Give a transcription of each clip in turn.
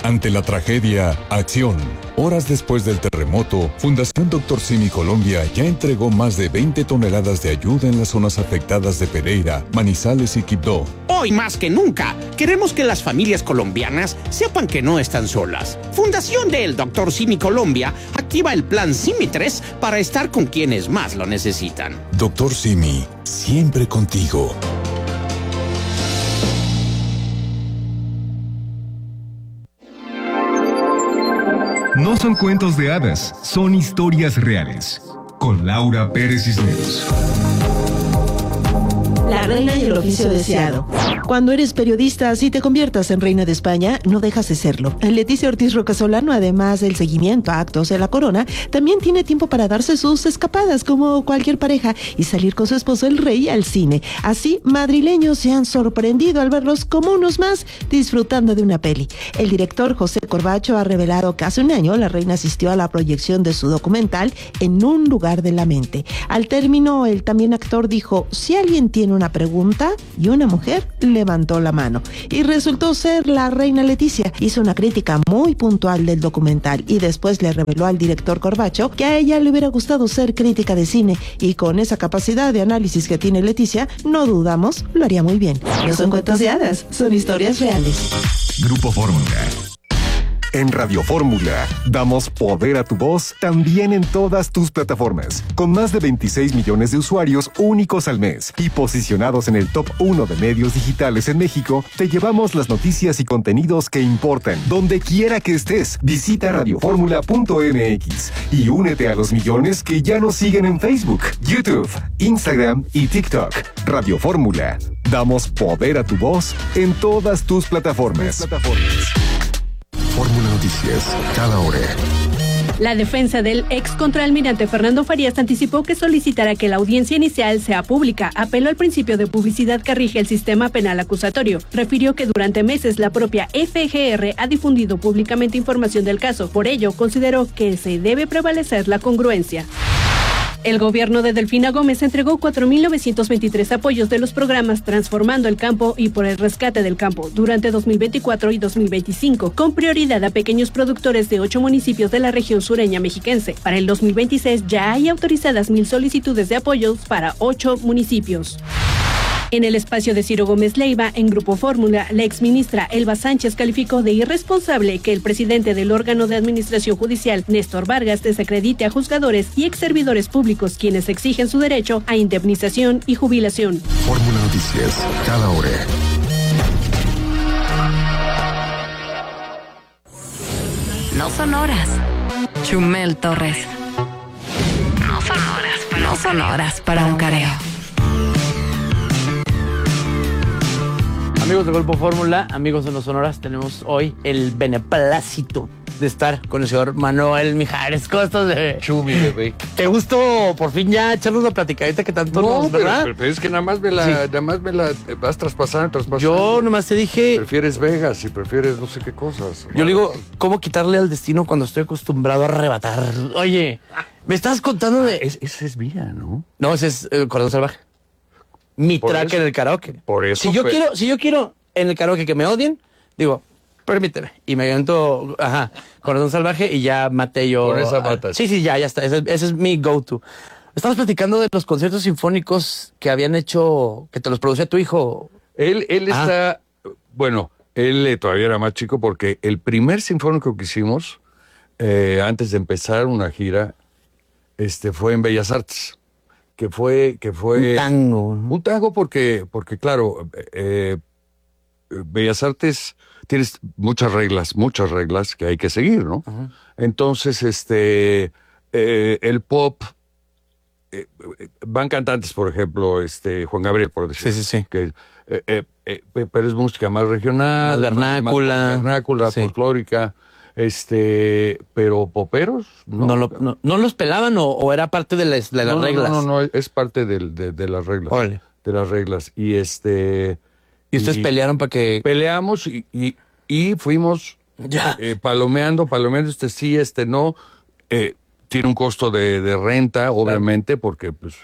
Ante la tragedia, acción. Horas después del terremoto, Fundación Dr. Simi Colombia ya entregó más de 20 toneladas de ayuda en las zonas afectadas de Pereira, Manizales y Quibdó. Hoy más que nunca, queremos que las familias colombianas sepan que no están solas. Fundación del Dr. Simi Colombia activa el plan Simi 3 para estar con quienes más lo necesitan. Dr. Simi, siempre contigo. No son cuentos de hadas, son historias reales. Con Laura Pérez Cisneros. La reina y el oficio deseado. Cuando eres periodista, si te conviertas en reina de España, no dejas de serlo. Leticia Ortiz Rocasolano, además del seguimiento a actos de la corona, también tiene tiempo para darse sus escapadas como cualquier pareja y salir con su esposo el rey al cine. Así, madrileños se han sorprendido al verlos como unos más disfrutando de una peli. El director José Corbacho ha revelado que hace un año la reina asistió a la proyección de su documental En un lugar de la mente. Al término, el también actor dijo: si alguien tiene una pregunta, y una mujer levantó la mano. Y resultó ser la reina Leticia. Hizo una crítica muy puntual del documental y después le reveló al director Corbacho que a ella le hubiera gustado ser crítica de cine, y con esa capacidad de análisis que tiene Leticia, no dudamos, lo haría muy bien. No son cuentos de hadas, son historias reales. Grupo Fórmula. En Radio Fórmula, damos poder a tu voz también en todas tus plataformas, con más de 26 millones de usuarios únicos al mes y posicionados en el top 1 de medios digitales en México. Te llevamos las noticias y contenidos que importan, donde quiera que estés. Visita radioformula.mx y únete a los millones que ya nos siguen en Facebook, YouTube, Instagram y TikTok. Radio Fórmula, damos poder a tu voz en todas tus plataformas. Fórmula Noticias, cada hora. La defensa del ex contraalmirante Fernando Farías anticipó que solicitará que la audiencia inicial sea pública. Apeló al principio de publicidad que rige el sistema penal acusatorio. Refirió que durante meses la propia FGR ha difundido públicamente información del caso. Por ello, consideró que se debe prevalecer la congruencia. El gobierno de Delfina Gómez entregó 4.923 apoyos de los programas Transformando el Campo y Por el Rescate del Campo durante 2024 y 2025, con prioridad a pequeños productores de 8 municipios de la región sureña mexiquense. Para el 2026 ya hay autorizadas 1,000 solicitudes de apoyos para 8 municipios. En el espacio de Ciro Gómez Leiva, en Grupo Fórmula, la exministra Elba Sánchez calificó de irresponsable que el presidente del órgano de administración judicial, Néstor Vargas, desacredite a juzgadores y exservidores públicos quienes exigen su derecho a indemnización y jubilación. Fórmula Noticias, cada hora. No son horas. Chumel Torres. No son horas para un careo. Amigos de Grupo Fórmula, amigos de No Sonoras, tenemos hoy el beneplácito de estar con el señor Manuel Mijares. ¿Cómo estás, bebé? Chumi, bebé. ¿Te gustó por fin ya echarnos una platicadita que tanto nos, verdad? Pero es que nada más me la vas traspasando. Yo nomás te dije... Prefieres Vegas y prefieres no sé qué cosas. Yo le digo, ¿cómo quitarle al destino cuando estoy acostumbrado a arrebatar? Oye, me estás contando de... Esa es mía, ¿no? No, ese es el Corazón Salvaje. Mi track en el karaoke. Por eso. Si yo quiero en el karaoke que me odien, digo, permíteme. Y me avento, Corazón Salvaje y ya maté yo. Con esa matas. Sí, ya está. Ese es mi go-to. Estamos platicando de los conciertos sinfónicos que habían hecho, que te los producía tu hijo. Él está, bueno, él todavía era más chico porque el primer sinfónico que hicimos, antes de empezar una gira, fue en Bellas Artes. Que fue un tango. Un tango porque claro, Bellas Artes tienes muchas reglas que hay que seguir, ¿no? Uh-huh. Entonces, el pop, van cantantes, por ejemplo, Juan Gabriel, por decir. Sí. Que, pero es música más regional. Más vernácula, sí. Folclórica. Pero poperos no los pelaban o era parte de las reglas. No, es parte de las reglas. Órale. De las reglas. Y ¿Y ustedes pelearon para que...? Peleamos y fuimos palomeando, sí, no. Tiene un costo de renta, obviamente, porque pues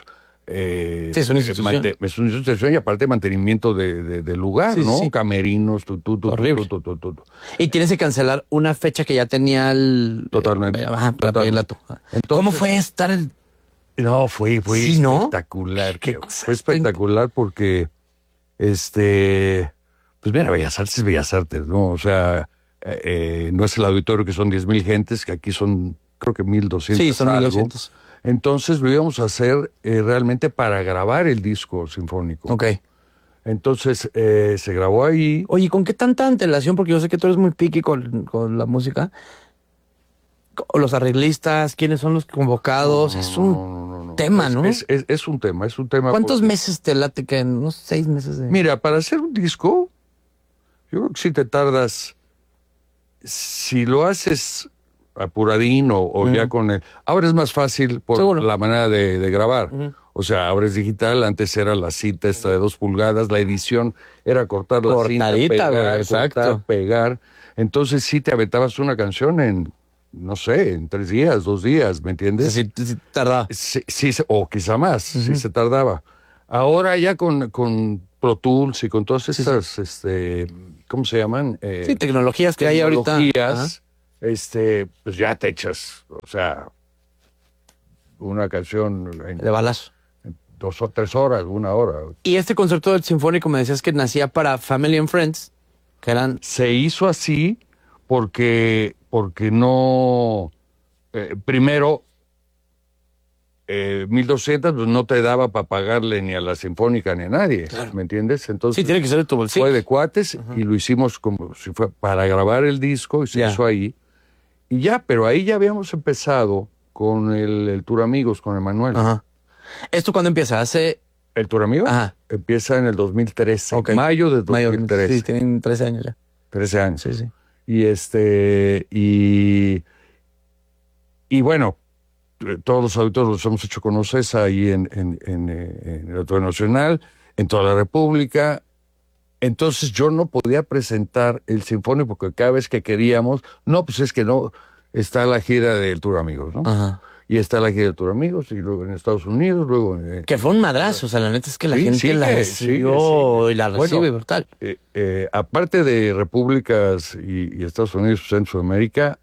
Sí, es una institución. Es una institución y aparte mantenimiento del lugar, Sí, ¿no? sí. Camerinos, Horrible. Y tienes que cancelar una fecha que ya tenía el... Totalmente. Para pagar la tu. Entonces- ¿Cómo fue estar el... No, fue Sí, ¿no? espectacular. Qué cabrón. cosa Fue espectacular porque, pues mira, Bellas Artes es Bellas Artes, ¿no? O sea, no es el auditorio que son 10,000 gentes, que aquí son, creo que 1,200. Sí, son algo. 1,200. Entonces lo íbamos a hacer realmente para grabar el disco sinfónico. Ok. Entonces se grabó ahí. Oye, ¿con qué tanta antelación? Porque yo sé que tú eres muy picky con la música. Los arreglistas, ¿quiénes son los convocados? Es un tema, ¿no? Es un tema, es un tema. ¿Cuántos porque- meses te late que en unos 6 meses de... Mira, para hacer un disco, yo creo que si te tardas, si lo haces apuradín o ya con el... Ahora es más fácil por Seguro. la manera de grabar. O sea, ahora es digital, antes era la cinta esta de 2 pulgadas, la edición era cortar la cinta, Cortadita, pegar, güey, exacto. cortar, pegar. Entonces sí te aventabas una canción en, no sé, en 3 días, 2 días, ¿me entiendes? Sí, tardaba. Sí, o quizá más, sí se tardaba. Ahora ya con Pro Tools y con todas estas, ¿cómo se llaman? Sí, tecnologías que hay ahorita. Tecnologías, pues ya te echas, o sea, una canción en De balazo. 2 o 3 horas, 1 hora. Y este concepto del sinfónico me decías que nacía para Family and Friends, que eran... Se hizo así porque no, primero, 1,200 pues no te daba para pagarle ni a la Sinfónica ni a nadie, ¿me entiendes? Entonces Sí, tiene que ser de tu bolsillo. fue de cuates y lo hicimos como si fue para grabar el disco y se Ya. hizo ahí. Y ya, pero ahí ya habíamos empezado con el Tour Amigos, con Emanuel. Ajá. ¿Esto cuándo empieza? Hace... ¿El Tour Amigos? Ajá. Empieza en el 2013, Ok. mayo de Mayo, 2013. Sí, tienen 13 años ya. 13 años. Sí, sí. Y bueno, todos los auditorios los hemos hecho con OCESA ahí en el Auditorio Nacional, en toda la República. Entonces yo no podía presentar el sinfónico porque cada vez que queríamos, no, pues es que no, está la gira del Tour Amigos, ¿no? Ajá. Y está la gira del Tour Amigos, y luego en Estados Unidos, luego en... Que fue un madrazo, o sea, la neta es que la Sí, gente sigue, la recibió y la recibe Bueno, brutal. aparte de repúblicas y Estados Unidos, Centroamérica,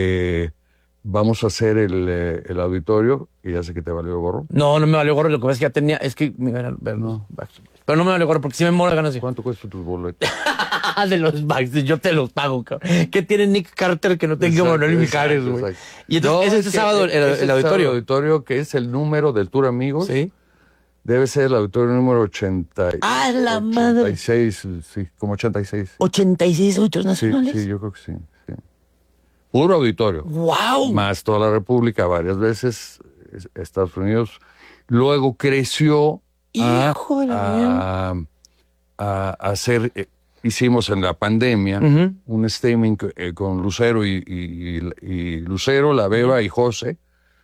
vamos a hacer el auditorio, y ya sé que te valió gorro. No, no me valió gorro, lo que pasa es que ya tenía, es que me iban a ver los Backstreet Boys. Pero no me valió gorro porque sí me muero de ganas de... ¿Cuánto cuesta tus boletos? De los Backstreet, yo te los pago, cabrón. ¿Qué tiene Nick Carter que no tenga Manuel Mijares, güey? Exacto. Y entonces, No, es este es que sábado ese el auditorio. sábado auditorio, que es el número del Tour Amigos, Sí. debe ser el auditorio número 80. ¡Ah, la madre! 86, sí, como 86. 86 auditores Sí, nacionales. sí, yo creo que sí. Sí. Puro auditorio. ¡Wow! Más toda la República, varias veces, Estados Unidos. Luego creció Hijo de la a hacer, hicimos en la pandemia Ujú. un streaming con Lucero y Lucero, La Beba y José,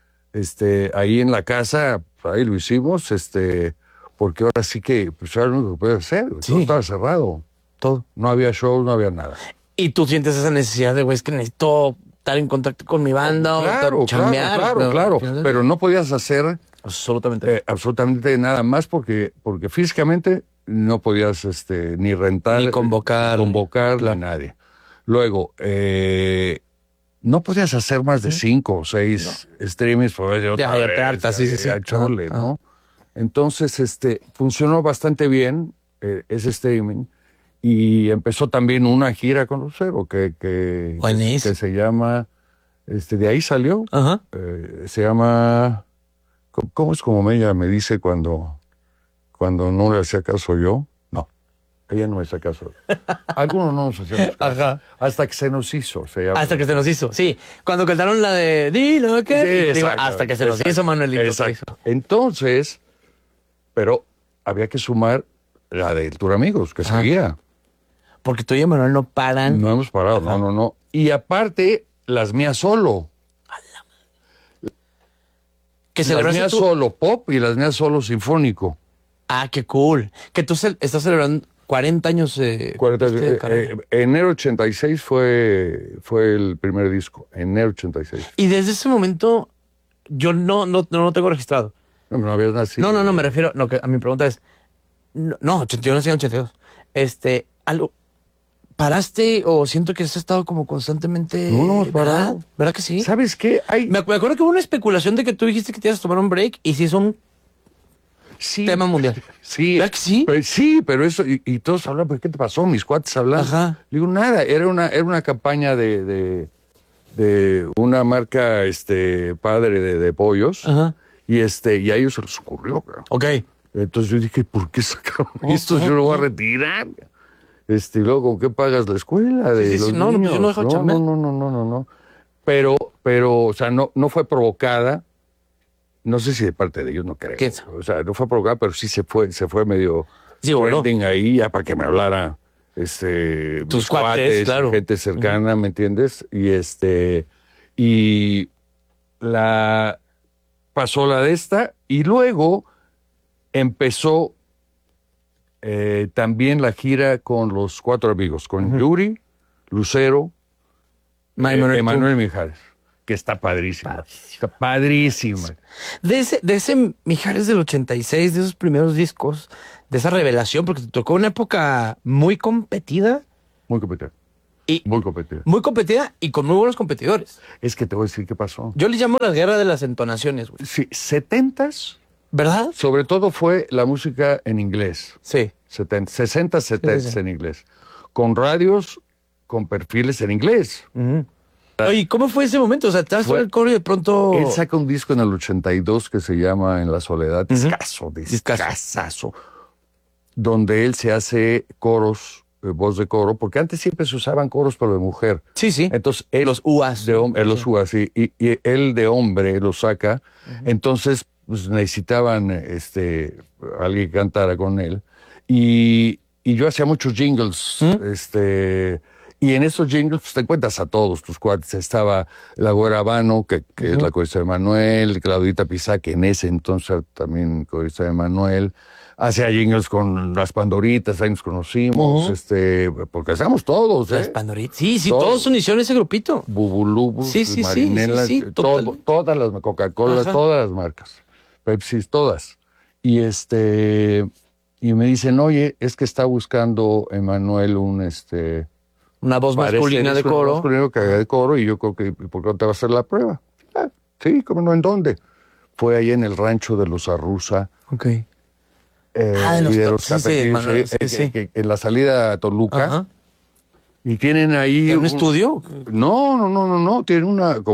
ahí en la casa, ahí lo hicimos, porque ahora sí que, pues era lo único que podía hacer, Sí. todo estaba cerrado, Todo. no había show, no había nada. Y tú sientes esa necesidad de, güey, es que necesito estar en contacto con mi banda Claro, o chambear. claro, pero no podías hacer Absolutamente. absolutamente nada más porque físicamente no podías ni rentar, Ni convocar. a nadie. Luego, no podías hacer más de 5 o 6 streamings por vez de otra Ya, vez, te hartas, sí, sí, sí. a chole, Ajá, ¿no? Entonces, funcionó bastante bien ese streaming y empezó también una gira con Lucero que Buenísimo. se llama, de ahí salió, Ajá. se llama, ¿cómo es como ella me dice cuando no le hacía caso yo? No, ella no me hacía caso. Algunos no nos hacíamos caso. Ajá. Hasta que se nos hizo, se llama. Hasta que se nos hizo, sí. Cuando cantaron la de Dilo que... Sí, digo, exacto, hasta que se nos exacto, hizo, Manuelito. Exacto. Entonces, pero había que sumar la del Tour Amigos, que Ajá. seguía. Porque tú y Manuel no paran. No hemos parado, Ajá. no. Y aparte, las mías solo. Que Las celebraste mías tú. solo pop y las mías solo sinfónico. Ah, qué cool. Que tú estás celebrando 40 años de... 40, de carrera. enero 86 fue el primer disco. Enero 86. Y desde ese momento, yo no tengo registrado. No habías nacido. No, me refiero, no, que a mi pregunta es, no, 81 nací en 82. Algo, ¿paraste o siento que has estado como constantemente? No, ¿verdad? ¿Verdad que sí? ¿Sabes qué? Me acuerdo que hubo una especulación de que tú dijiste que te ibas a tomar un break y sí es un tema mundial. Sí. ¿Verdad que sí? Sí, pero eso, y todos hablan, ¿por qué te pasó? Mis cuates hablan. Ajá. Digo, nada, era una campaña de una marca padre de pollos. Ajá. Y a ellos se les ocurrió, cabrón. Ok. Entonces yo dije, ¿por qué sacaron esto? Yo lo voy a retirar. Y luego, ¿con qué pagas la escuela de los no, niños? yo no dejo chambear. No. Pero, o sea, no fue provocada. No sé si de parte de ellos, no creo. ¿Qué? O sea, no fue provocada, pero sí se fue medio Sí, bueno. trending ahí ya para que me hablara tus mis cuates, claro. gente cercana, ¿me entiendes? Y pasó la de esta y luego empezó también la gira con los 4 amigos, con Yuri, Lucero, Emanuel Mijares, que está padrísima. Está padrísima. De ese Mijares del 86, de esos primeros discos, de esa revelación, porque te tocó una época muy competida. Muy competida. Muy competida. Muy competida y con muy buenos competidores. Es que te voy a decir qué pasó. Yo le llamo la guerra de las entonaciones, güey. Sí, 70s. ¿Verdad? Sobre todo fue la música en inglés. Sí. 60, 70 Sí. en inglés. Con radios, con perfiles en inglés. Oye, ¿cómo fue ese momento? O sea, estabas en el coro y de pronto... Él saca un disco en el 82 que se llama En la soledad. Discazazo. Donde él se hace coros, voz de coro, porque antes siempre se usaban coros pero de mujer. Sí. Entonces él, los UAs. Los UAs, sí. Y él de hombre lo saca. Entonces pues, necesitaban alguien que cantara con él. Y yo hacía muchos jingles, y en esos jingles pues, te encuentras a todos tus cuates. Estaba la Güera Habano, que es la corista de Manuel, Claudita Pizá, que en ese entonces también corista de Manuel. Hacía jingles con las Pandoritas, ahí nos conocimos, porque hacíamos todos, Las Pandoritas. Sí, todos unieron ese grupito. Bubulubus, Sí, Marinelas, todas las Coca-Cola, todas las marcas. Pepsi, todas. Y me dicen, oye, es que está buscando Emanuel una voz masculina de coro. Masculino que haga de coro, y yo creo que, ¿por qué no te va a hacer la prueba? Sí, ¿cómo no? ¿En dónde? Fue ahí en el rancho de los Arruza. Ok. De los en la salida a Toluca. Ajá. Y tienen ahí... ¿Un estudio? No. Tienen una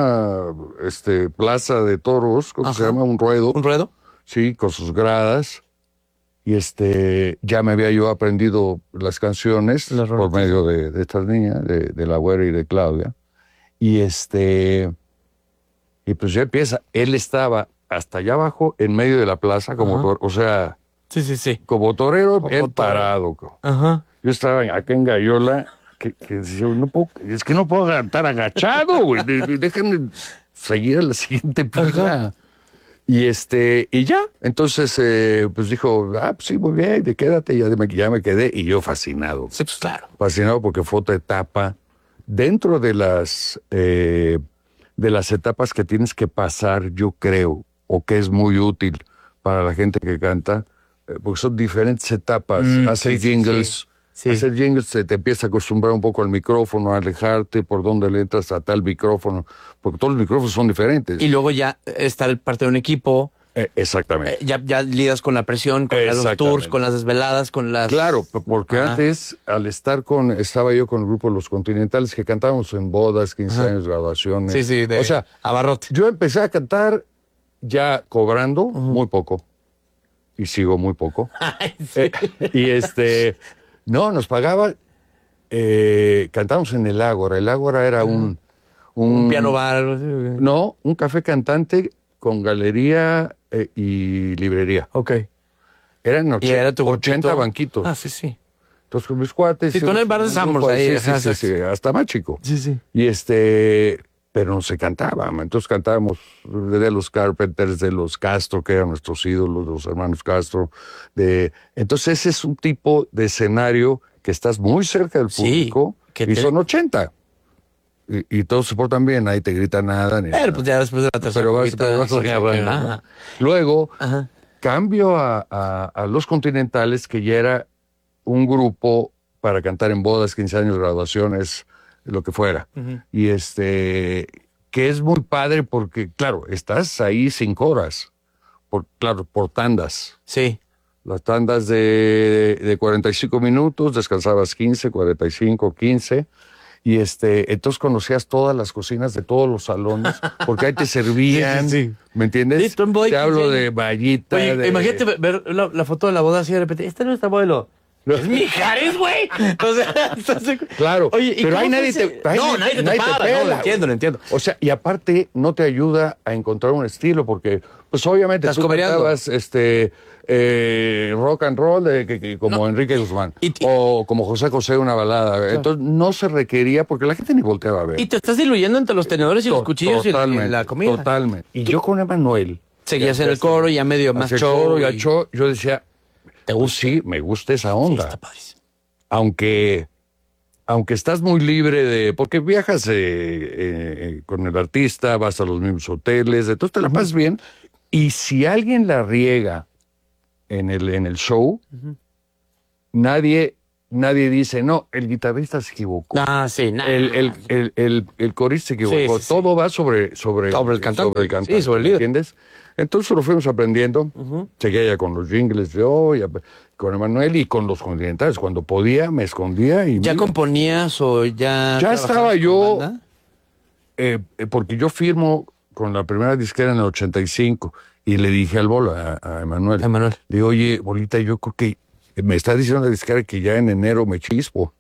plaza de toros, ¿cómo se llama? Un ruedo. ¿Un ruedo? Sí, con sus gradas. Y ya me había yo aprendido las canciones por medio de estas niñas, de la Güera y de Claudia. Y pues ya empieza. Él estaba hasta allá abajo, en medio de la plaza, como o sea... Sí. Como torero, bien parado. Ajá. Yo estaba acá en Gallola, que decía, es que no puedo estar agachado, güey. Déjenme seguir a la siguiente pista. Y ya, entonces, pues dijo, pues sí, muy bien, quédate, ya me quedé, y yo fascinado. Sí, pues claro. Fascinado porque fue otra etapa, dentro de las etapas que tienes que pasar, yo creo, o que es muy útil para la gente que canta, porque son diferentes etapas. Hacer jingles. Sí. Hacer jingles te empieza a acostumbrar un poco al micrófono, a alejarte por dónde le entras a tal micrófono, porque todos los micrófonos son diferentes. Y luego ya estar parte de un equipo. Exactamente. Ya lidas con la presión, con los tours, con las desveladas, con las... Claro, porque antes, estaba yo con el grupo Los Continentales, que cantábamos en bodas, 15 años, graduaciones. Sí, o sea, abarrote. Yo empecé a cantar ya cobrando muy poco. Y sigo muy poco. Ay, sí. No, nos pagaba, cantábamos en el Ágora. El Ágora era un piano bar. No, un café cantante con galería y librería. Ok. Eran 80 banquitos. Sí. Entonces con mis cuates... Sí, con el bar de Sambors ahí. Sí, hasta más chico. Sí. Y pero no se cantaba. Entonces cantábamos de los Carpenters, de los Castro, que eran nuestros ídolos, de los hermanos Castro. Entonces ese es un tipo de escenario que estás muy cerca del público, y son 80. y todos se portan bien, nadie te grita nada. Ni Pero pues ya después de la tercera pero vas, copita, pero vas sí, bueno, ajá. ¿no? Luego, Ajá. cambio a Los Continentales, que ya era un grupo para cantar en bodas, 15 años, graduaciones, lo que fuera. Y que es muy padre porque, claro, estás ahí 5 horas, por tandas. Sí. Las tandas de 45 minutos, descansabas 15, 45, 15. Y entonces conocías todas las cocinas de todos los salones, porque ahí te servían, Sí, sí, sí. ¿me entiendes? Sí, Tomboy, te hablo sí. de vallita. Oye, imagínate ver la foto de la boda así de repente. Este no es tu abuelo. Es Mijares, güey. O sea, Claro, oye, ¿y pero cómo ahí fue nadie ese- te, ahí No, nadie te para, pela, no, lo entiendo. O sea, y aparte no te ayuda a encontrar un estilo, porque, pues obviamente Estás tú cobereando. cantabas rock and roll como Enrique Guzmán, o como José José, una balada. Entonces no se requería, porque la gente ni volteaba a ver. Y te estás diluyendo entre los tenedores y los cuchillos y la comida. Totalmente. Y yo con Emanuel. Seguías en el coro y ya medio más Hacía show. coro, ya y- show. Yo decía, ¿Te gusta? sí, me gusta esa onda. Está padrísimo. Aunque estás muy libre porque viajas con el artista, vas a los mismos hoteles, entonces te la pasas bien. Y si alguien la riega en el show, nadie dice, no, el guitarrista se equivocó. Ah, sí, nada. El corista se equivocó. Sí, sí, Todo va sobre el cantante. Sí, sobre el líder. ¿Entiendes? Entonces lo fuimos aprendiendo. Seguía ya con los jingles yo, con Emanuel y con los continentales. Cuando podía, me escondía y ¿Ya componías o ya? ya trabajabas estaba con yo, banda? porque yo firmo con la primera disquera en el 85 y le dije al Bolo, a Emanuel, Emanuel. le digo, oye, Bolita, yo creo que me está diciendo la disquera que ya en enero me chispo.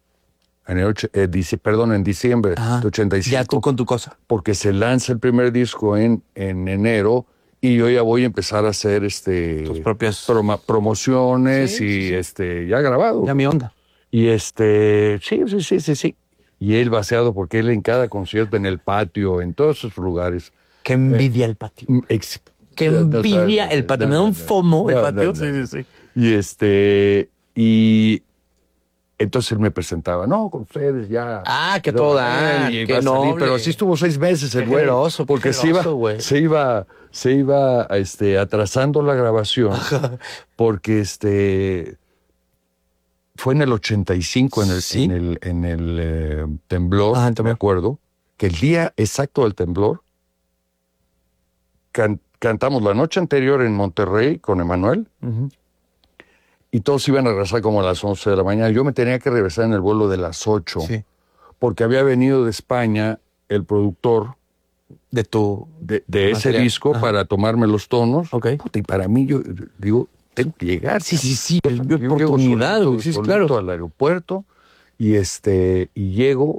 En diciembre Ajá. de 85. Ya tú con tu cosa. Porque se lanza el primer disco en enero y yo ya voy a empezar a hacer Tus propias promociones Sí, y ya grabado. Ya mi onda. Y sí. Y él vaciado porque él en cada concierto, en el patio, en todos esos lugares. Qué envidia el patio. Qué envidia el patio. Me da un fomo el patio. Sí. Y entonces él me presentaba, no, con ustedes ya. Ah, que toda. Y Qué va a salir, noble. pero así estuvo 6 meses el Qué güey. generoso, Porque qué generoso, güey. se iba atrasando la grabación. Porque fue en el 85, Sí. en el temblor, Ah, el temblor. me acuerdo, que el día exacto del temblor cantamos la noche anterior en Monterrey con Emanuel. Y todos iban a regresar como a las 11 de la mañana. Yo me tenía que regresar en el vuelo de las 8. Sí. Porque había venido de España el productor De tu. de ese material. disco Ajá. para tomarme los tonos. Ok. Puta, y para mí, yo digo, tengo que llegar. Sí. Yo llego Oportunidad, solito, güey. Sí, solito claro. al aeropuerto y llego.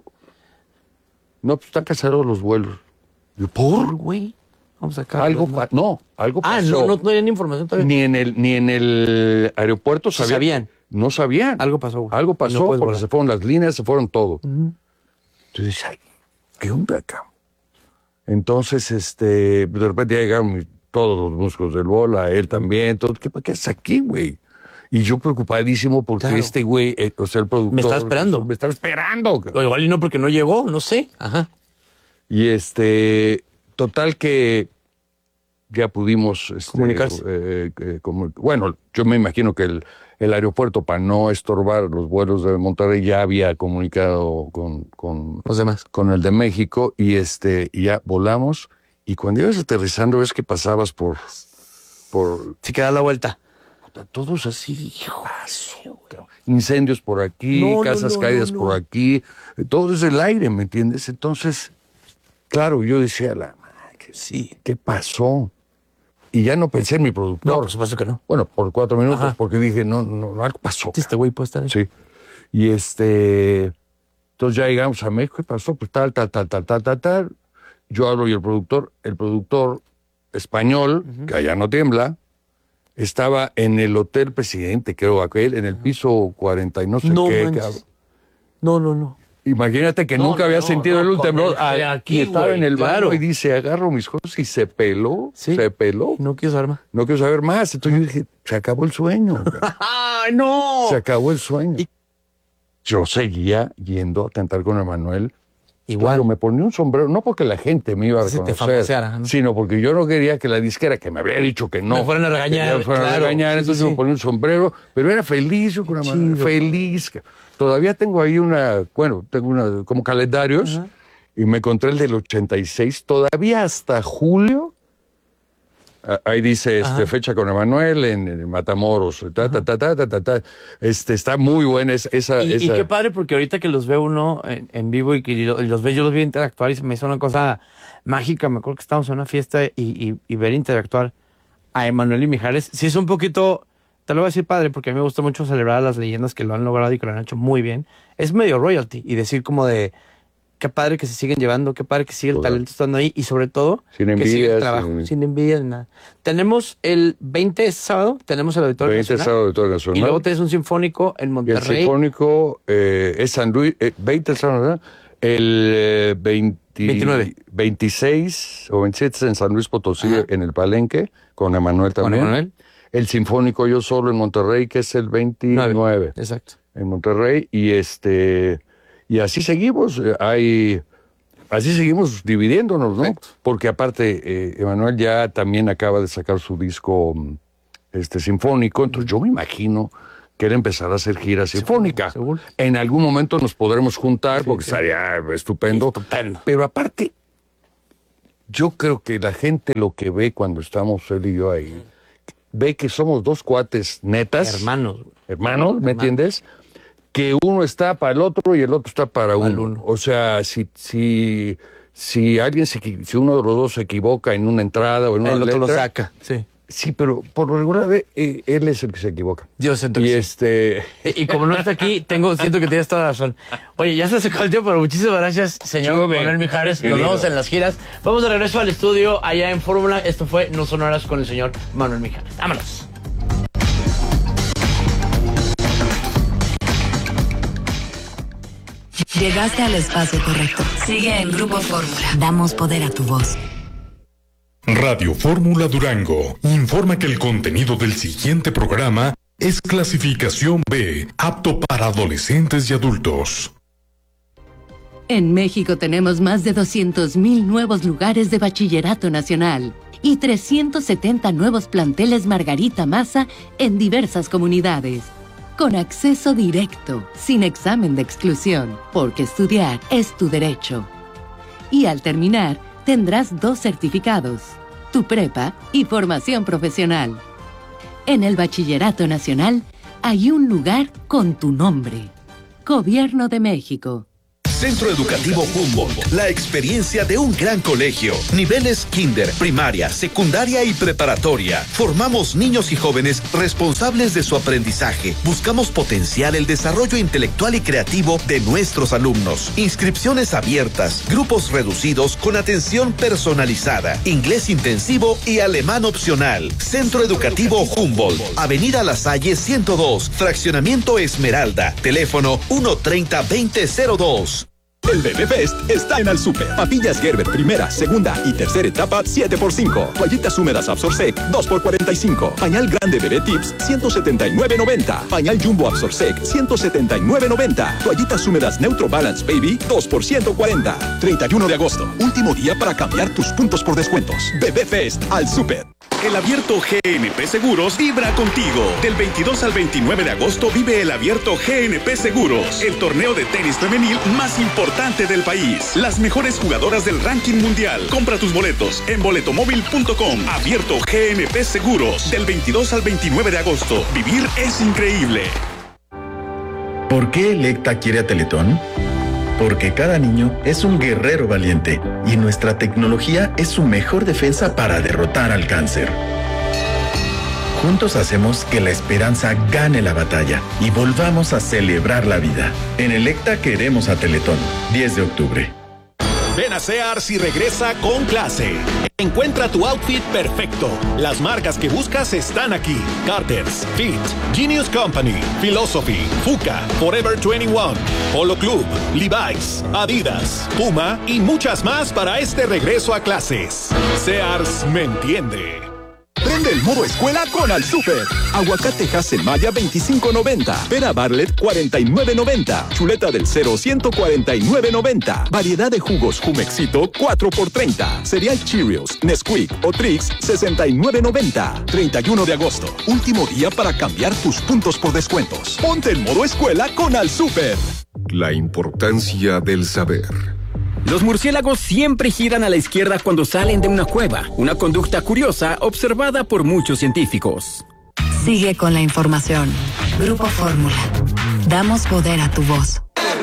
No, pues están cancelados los vuelos. Yo, ¿por? Güey. Vamos acá. Algo pasó. Ah, no tenían información todavía. Ni en el aeropuerto Sí sabían. No sabían. Algo pasó, güey. Algo pasó No puedes porque volar. se fueron las líneas, se fueron todo. Entonces, ay, ¿qué onda acá? Entonces, de repente ya llegaron todos los músicos del Bola, él también, todo. ¿Qué haces aquí, güey? Y yo preocupadísimo porque Claro. este güey, o sea, el productor... Me estaba esperando. Me estaba esperando. O igual y no porque no llegó, no sé. Ajá. Y total que ya pudimos Comunicarse. bueno, yo me imagino que el aeropuerto, para no estorbar los vuelos de Monterrey, ya había comunicado con Los demás. con el de México y y ya volamos. Y cuando ibas aterrizando, ves que pasabas por Si queda la vuelta. todos así, hijo, incendios por aquí, No, casas caídas por aquí, todo es el aire, ¿me entiendes? Entonces, claro, yo decía, Sí. ¿qué pasó? Y ya no pensé en mi productor. No, por supuesto que no. Bueno, por 4 minutos, Ajá. porque dije, no, algo pasó. Este güey puede estar ahí. Sí. Y entonces ya llegamos a México, ¿qué pasó? Pues tal. Yo hablo y el productor español, que allá no tiembla, estaba en el Hotel Presidente, creo, en el piso 40 y no sé No qué. manches. No. Imagínate que nunca había sentido el temblor. Aquí, Y estaba güey, en el baño claro. y dice, agarro mis cosas y se peló. Sí. Se peló. No quiero saber más. No quiero saber más. Entonces yo dije, se acabó el sueño. ¡Ay, no! Se acabó el sueño. Yo seguía yendo a cantar con Emanuel Igual. Claro, me ponía un sombrero, no porque la gente me iba a reconocer, ¿no? sino porque yo no quería que la disquera, que me había dicho que no. Me fueran a regañar. Entonces me ponía un sombrero, pero era feliz, yo con una mano, feliz. Todavía tengo ahí tengo como calendarios, y me encontré el del 86, todavía hasta julio. Ahí dice fecha con Emanuel en Matamoros. Está muy buena esa. Y qué padre, porque ahorita que los ve uno en vivo y que yo los vi interactuar y se me hizo una cosa mágica. Me acuerdo que estábamos en una fiesta y ver interactuar a Emanuel y Mijares. Sí, es un poquito, te lo voy a decir, padre, porque a mí me gusta mucho celebrar a las leyendas que lo han logrado y que lo han hecho muy bien. Es medio royalty y decir como de qué padre que se siguen llevando, qué padre que sigue el talento estando ahí y sobre todo sin que sigue el envidias, trabajo, sin envidia ni nada. Tenemos el 20 sábado, tenemos el Auditorio Nacional. sábado Auditorio Nacional. Y luego tenés un sinfónico en Monterrey. Y el sinfónico es San Luis, 20 sábado, ¿verdad? El 29. 26 o 27 en San Luis Potosí, en el Palenque, con Emanuel también. Con Emanuel. El sinfónico yo solo en Monterrey, que es el 29. Exacto. En Monterrey, y así seguimos, así seguimos dividiéndonos, ¿no? Perfecto. Porque aparte, Emanuel ya también acaba de sacar su disco sinfónico, entonces yo me imagino que él empezará a hacer gira sinfónica. Seguro. En algún momento nos podremos juntar, porque estaría estupendo. Pero aparte, yo creo que la gente lo que ve cuando estamos él y yo ahí, ve que somos dos cuates netas. Hermanos, ¿me entiendes? Que uno está para el otro y el otro está para uno. O sea, si alguien si uno de los dos se equivoca en una entrada o en una letra, el otro lo saca. Sí, pero por lo regular él es el que se equivoca. Yo siento que y como no está aquí, siento que tienes toda la razón. Oye, ya se acercó el tiempo, pero muchísimas gracias, señor Manuel Mijares. Nos vemos en las giras. Vamos de regreso al estudio allá en Fórmula. Esto fue No Son Horas con el señor Manuel Mijares. Vámonos. Llegaste al espacio correcto. Sigue en Grupo Fórmula. Damos poder a tu voz. Radio Fórmula Durango informa que el contenido del siguiente programa es clasificación B, apto para adolescentes y adultos. En México tenemos más de 200,000 nuevos lugares de bachillerato nacional y 370 nuevos planteles Margarita Maza en diversas comunidades. Con acceso directo, sin examen de exclusión, porque estudiar es tu derecho. Y al terminar, tendrás 2 certificados, tu prepa y formación profesional. En el Bachillerato Nacional hay un lugar con tu nombre. Gobierno de México. Centro Educativo Humboldt, la experiencia de un gran colegio. Niveles kinder, primaria, secundaria y preparatoria. Formamos niños y jóvenes responsables de su aprendizaje. Buscamos potenciar el desarrollo intelectual y creativo de nuestros alumnos. Inscripciones abiertas, grupos reducidos con atención personalizada, inglés intensivo y alemán opcional. Centro Educativo Humboldt, Avenida La Salle 102, Fraccionamiento Esmeralda, teléfono 130-2002. El Bebé Fest está en Alsúper. Papillas Gerber, primera, segunda y tercera etapa, 7x5. Toallitas húmedas Absorsec, 2x45. Pañal grande Bebé Tips, 179.90. Pañal Jumbo Absorsec, 179.90. Toallitas húmedas Neutro Balance Baby, 2 por 140. 31 de agosto, último día para cambiar tus puntos por descuentos. Bebé Fest, Alsúper. El Abierto GNP Seguros vibra contigo. Del 22 al 29 de agosto vive el Abierto GNP Seguros, el torneo de tenis femenil más importante del país. Las mejores jugadoras del ranking mundial. Compra tus boletos en boletomóvil.com. Abierto GNP Seguros. Del 22 al 29 de agosto. Vivir es increíble. ¿Por qué Electa quiere a Teletón? Porque cada niño es un guerrero valiente y nuestra tecnología es su mejor defensa para derrotar al cáncer. Juntos hacemos que la esperanza gane la batalla y volvamos a celebrar la vida. En Electa queremos a Teletón. 10 de octubre. Ven a Sears y regresa con clase. Encuentra tu outfit perfecto. Las marcas que buscas están aquí. Carter's, Fit, Genius Company, Philosophy, Fuka, Forever 21, Polo Club, Levi's, Adidas, Puma y muchas más para este regreso a clases. Sears me entiende. Prende el modo escuela con Al Super. Aguacate Hass-en-Maya 25.90. Pera Bartlett 49.90. Chuleta del Cero 149.90. Variedad de jugos Jumexito 4x30. Cereal Cheerios, Nesquik o Trix 69.90. 31 de agosto. Último día para cambiar tus puntos por descuentos. Ponte en modo escuela con Al Super. La importancia del saber. Los murciélagos siempre giran a la izquierda cuando salen de una cueva, una conducta curiosa observada por muchos científicos. Sigue con la información. Grupo Fórmula. Damos poder a tu voz.